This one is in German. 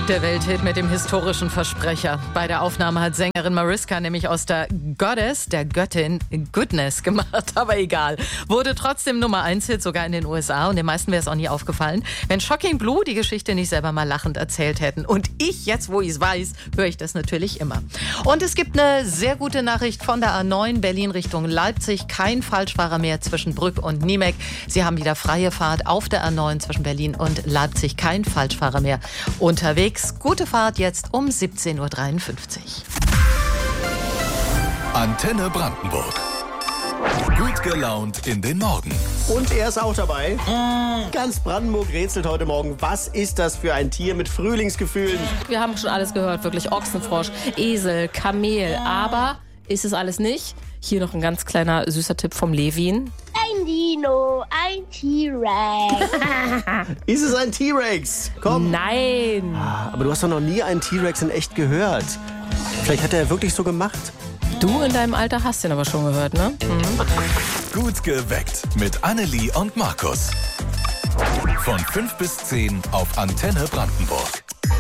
Der Welthit mit dem historischen Versprecher. Bei der Aufnahme hat Sängerin Mariska nämlich aus der Goddess, der Göttin, Goodness gemacht. Aber egal. Wurde trotzdem Nummer 1-Hit, sogar in den USA. Und den meisten wäre es auch nie aufgefallen, wenn Shocking Blue die Geschichte nicht selber mal lachend erzählt hätten. Und ich, jetzt wo ich es weiß, höre ich das natürlich immer. Und es gibt eine sehr gute Nachricht von der A9 Berlin Richtung Leipzig. Kein Falschfahrer mehr zwischen Brück und Niemek. Sie haben wieder freie Fahrt auf der A9 zwischen Berlin und Leipzig. Kein Falschfahrer mehr unterwegs. Gute Fahrt jetzt um 17.53 Uhr. Antenne Brandenburg. Gut gelaunt in den Morgen. Und er ist auch dabei. Ganz Brandenburg rätselt heute Morgen, was ist das für ein Tier mit Frühlingsgefühlen? Wir haben schon alles gehört, wirklich Ochsenfrosch, Esel, Kamel, aber ist es alles nicht? Hier noch ein ganz kleiner süßer Tipp vom Levin. Ein Dino, ein T-Rex. Ist es ein T-Rex? Komm. Nein. Aber du hast doch noch nie einen T-Rex in echt gehört. Vielleicht hat er wirklich so gemacht. Du in deinem Alter hast den aber schon gehört, ne? Gut geweckt mit Annelie und Markus. Von 5 bis 10 auf Antenne Brandenburg.